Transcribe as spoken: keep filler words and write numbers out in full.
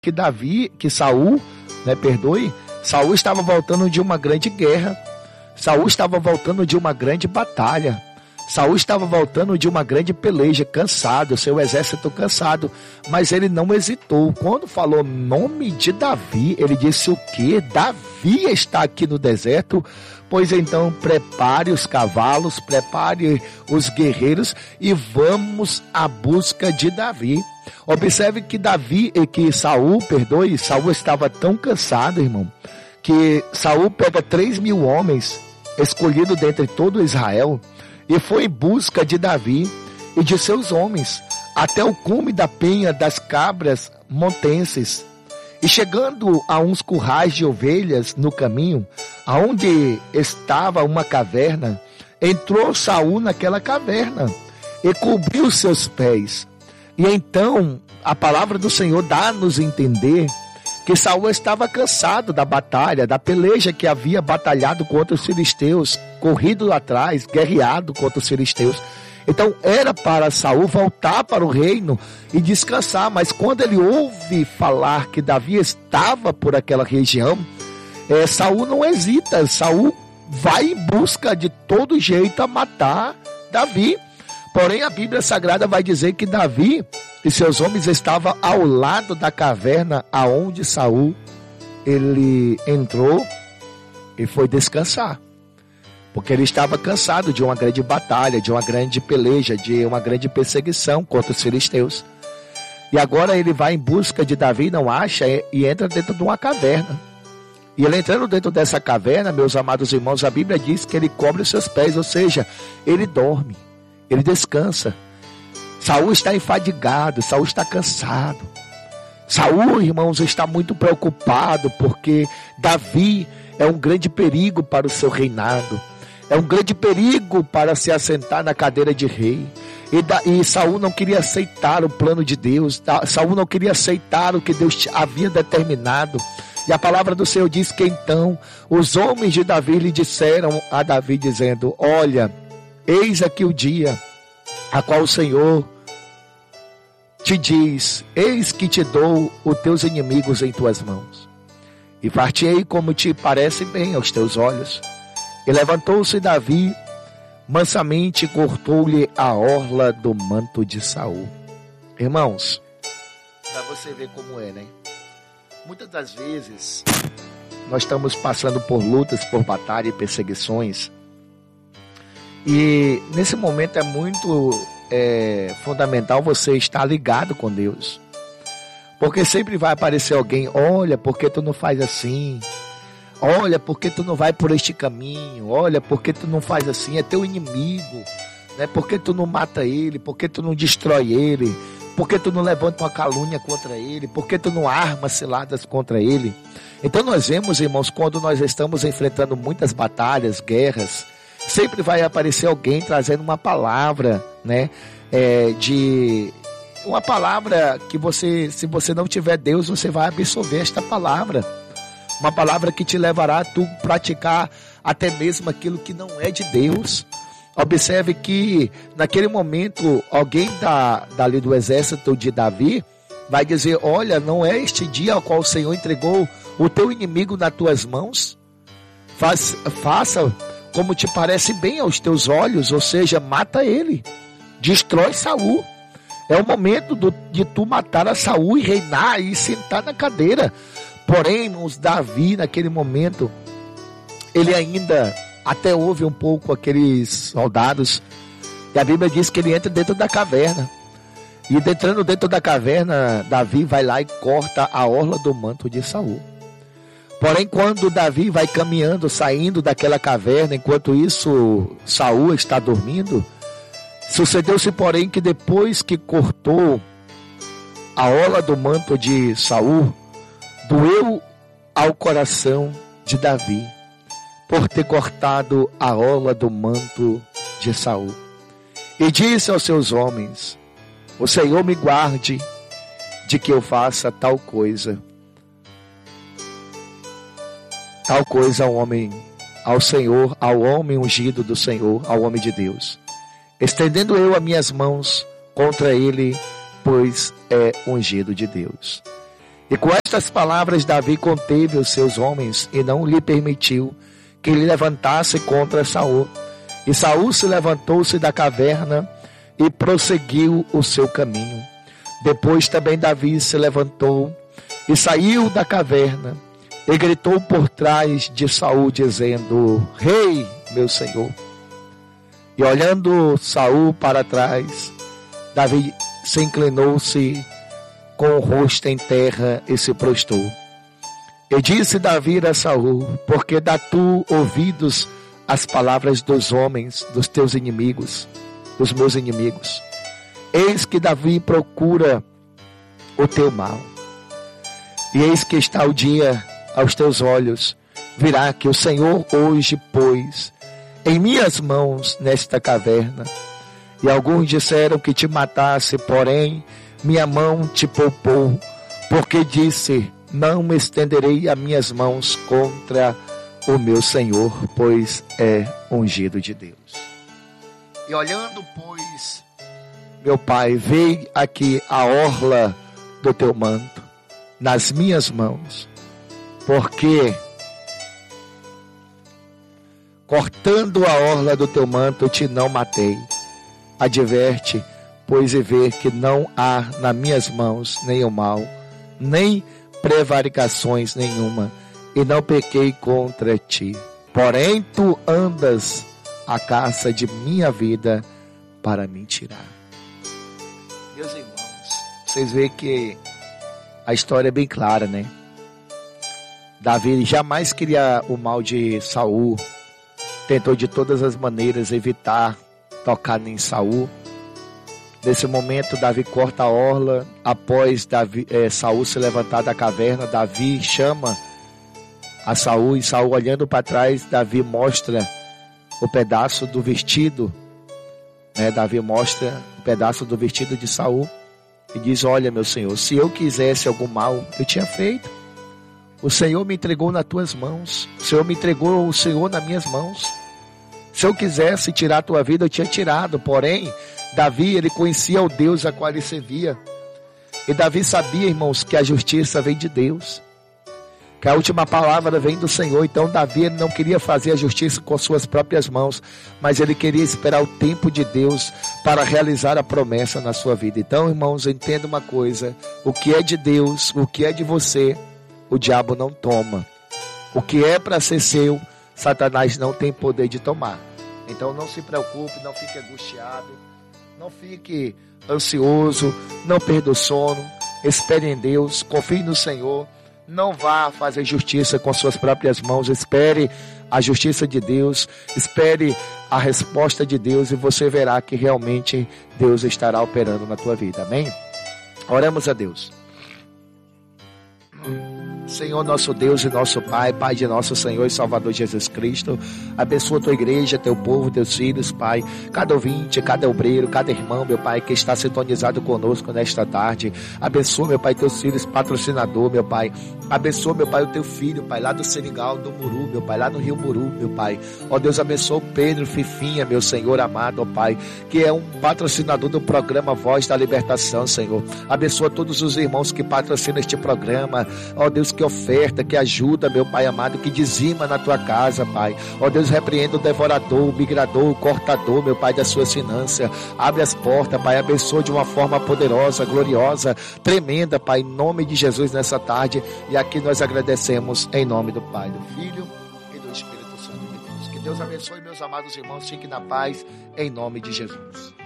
que Davi, que Saul, né, perdoe, Saul estava voltando de uma grande guerra. Saul estava voltando de uma grande batalha. Saul estava voltando de uma grande peleja, cansado, seu exército cansado, mas ele não hesitou. Quando falou nome de Davi, ele disse o quê? Davi está aqui no deserto? Pois então prepare os cavalos, prepare os guerreiros e vamos à busca de Davi. Observe que Davi, que Saul, perdoe, Saul estava tão cansado, irmão, que Saul pega três mil homens, escolhidos dentre todo Israel, e foi em busca de Davi e de seus homens, até o cume da penha das cabras montenses. E chegando a uns currais de ovelhas no caminho, aonde estava uma caverna, entrou Saul naquela caverna e cobriu seus pés. E então a palavra do Senhor dá-nos a entender que Saul estava cansado da batalha, da peleja que havia batalhado contra os filisteus, corrido lá atrás, guerreado contra os filisteus. Então era para Saul voltar para o reino e descansar, mas quando ele ouve falar que Davi estava por aquela região, é, Saul não hesita, Saul vai em busca de todo jeito a matar Davi. Porém a Bíblia Sagrada vai dizer que Davi e seus homens estavam ao lado da caverna aonde Saul ele entrou e foi descansar. Porque ele estava cansado de uma grande batalha, de uma grande peleja, de uma grande perseguição contra os filisteus. E agora ele vai em busca de Davi, não acha, e entra dentro de uma caverna. E ele entrando dentro dessa caverna, meus amados irmãos, a Bíblia diz que ele cobre os seus pés, ou seja, ele dorme, ele descansa. Saul está enfadigado, Saul está cansado. Saul, irmãos, está muito preocupado, porque Davi é um grande perigo para o seu reinado. É um grande perigo para se assentar na cadeira de rei. E, da, e Saul não queria aceitar o plano de Deus. Tá? Saul não queria aceitar o que Deus havia determinado. E a palavra do Senhor diz que então os homens de Davi lhe disseram a Davi dizendo: olha, eis aqui o dia a qual o Senhor te diz: eis que te dou os teus inimigos em tuas mãos. E far-te-ei como te parece bem aos teus olhos. E levantou-se Davi, mansamente cortou-lhe a orla do manto de Saul. Irmãos, para você ver como é, né? Muitas das vezes, nós estamos passando por lutas, por batalha e perseguições. E nesse momento é muito é, fundamental você estar ligado com Deus. Porque sempre vai aparecer alguém: olha, por que tu não faz assim? Olha, por que tu não vai por este caminho? Olha, por que tu não faz assim? É teu inimigo, né? Por que tu não mata ele? Por que tu não destrói ele? Por que tu não levanta uma calúnia contra ele? Por que tu não arma ciladas contra ele? Então nós vemos, irmãos, quando nós estamos enfrentando muitas batalhas, guerras, sempre vai aparecer alguém trazendo uma palavra, né? É, de... Uma palavra que você, se você não tiver Deus, você vai absorver esta palavra. Uma palavra que te levará a tu praticar até mesmo aquilo que não é de Deus. Observe que naquele momento alguém da, dali do exército de Davi vai dizer: olha, não é este dia ao qual o Senhor entregou o teu inimigo nas tuas mãos? Faz, faça como te parece bem aos teus olhos, ou seja, mata ele, destrói Saul. É o momento do, de tu matar a Saul e reinar e sentar na cadeira. Porém, irmãos, Davi naquele momento, ele ainda até ouve um pouco aqueles soldados, e a Bíblia diz que ele entra dentro da caverna. E entrando dentro da caverna, Davi vai lá e corta a orla do manto de Saul. Porém, quando Davi vai caminhando, saindo daquela caverna, enquanto isso Saul está dormindo, sucedeu-se, porém, que depois que cortou a orla do manto de Saul, doeu ao coração de Davi por ter cortado a orla do manto de Saul. E disse aos seus homens: o Senhor me guarde de que eu faça tal coisa. Tal coisa ao homem, ao Senhor, ao homem ungido do Senhor, ao homem de Deus. Estendendo eu as minhas mãos contra ele, pois é ungido de Deus. E com estas palavras Davi conteve os seus homens e não lhe permitiu que ele levantasse contra Saul. E Saul se levantou-se da caverna e prosseguiu o seu caminho. Depois também Davi se levantou e saiu da caverna e gritou por trás de Saul, dizendo: Rei, meu senhor. E olhando Saul para trás, Davi se inclinou-se com o rosto em terra e se prostrou. E disse Davi a Saul: Por que dá tu ouvidos às palavras dos homens, dos teus inimigos, dos meus inimigos? Eis que Davi procura o teu mal. E eis que está o dia aos teus olhos. Virá que o Senhor hoje pôs em minhas mãos nesta caverna. E alguns disseram que te matasse, porém minha mão te poupou, porque disse: não me estenderei as minhas mãos contra o meu Senhor, pois é ungido de Deus. E olhando, pois, meu Pai, veio aqui a orla do teu manto nas minhas mãos, porque cortando a orla do teu manto eu te não matei. Adverte, pois, e vê que não há nas minhas mãos nenhum mal, nem prevaricações nenhuma, e não pequei contra ti. Porém tu andas à caça de minha vida para me tirar. Meus irmãos, vocês veem que a história é bem clara, né? Davi jamais queria o mal de Saul, tentou de todas as maneiras evitar tocar em Saul. Nesse momento Davi corta a orla. Após Davi, é, Saul se levantar da caverna, Davi chama a Saul, e Saul, olhando para trás, Davi mostra o pedaço do vestido, né? Davi mostra o pedaço do vestido de Saul e diz: olha, meu Senhor, se eu quisesse algum mal, eu tinha feito. O Senhor me entregou nas tuas mãos, o Senhor me entregou o Senhor nas minhas mãos. Se eu quisesse tirar a tua vida, eu tinha tirado. Porém, Davi, ele conhecia o Deus a qual ele servia. E Davi sabia, irmãos, que a justiça vem de Deus, que a última palavra vem do Senhor. Então Davi, ele não queria fazer a justiça com suas próprias mãos, mas ele queria esperar o tempo de Deus para realizar a promessa na sua vida. Então, irmãos, entenda uma coisa: o que é de Deus, o que é de você, o diabo não toma. O que é para ser seu, Satanás não tem poder de tomar. Então não se preocupe, não fique angustiado, não fique ansioso, não perda o sono, espere em Deus, confie no Senhor. Não vá fazer justiça com suas próprias mãos, espere a justiça de Deus, espere a resposta de Deus, e você verá que realmente Deus estará operando na tua vida. Amém? Oremos a Deus. Senhor, nosso Deus e nosso Pai, Pai de nosso Senhor e Salvador Jesus Cristo, abençoa a tua igreja, teu povo, teus filhos, Pai, cada ouvinte, cada obreiro, cada irmão, meu Pai, que está sintonizado conosco nesta tarde. Abençoa, meu Pai, teus filhos, patrocinador, meu Pai. Abençoa, meu Pai, o teu filho, Pai, lá do Seringal, do Muru, meu Pai, lá no Rio Muru, meu Pai. Ó Deus, abençoa o Pedro Fifinha, meu Senhor amado, ó Pai, que é um patrocinador do programa Voz da Libertação, Senhor. Abençoa todos os irmãos que patrocinam este programa, ó Deus, que oferta, que ajuda, meu Pai amado, que dizima na tua casa, Pai. Ó Deus, repreenda o devorador, o migrador, o cortador, meu Pai, das suas finanças. Abre as portas, Pai, abençoa de uma forma poderosa, gloriosa, tremenda, Pai, em nome de Jesus nessa tarde. E aqui nós agradecemos em nome do Pai, do Filho e do Espírito Santo de Deus. Que Deus abençoe, meus amados irmãos, fiquem na paz, em nome de Jesus.